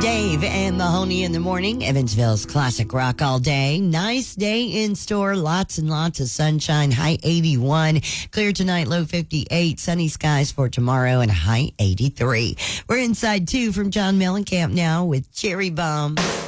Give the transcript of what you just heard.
Dave and Mahoney in the morning. Evansville's classic rock all day. Nice day in store. Lots and lots of sunshine. High 81. Clear tonight, low 58. Sunny skies for tomorrow and high 83. We're inside 2 from John Mellencamp now with Cherry Bomb.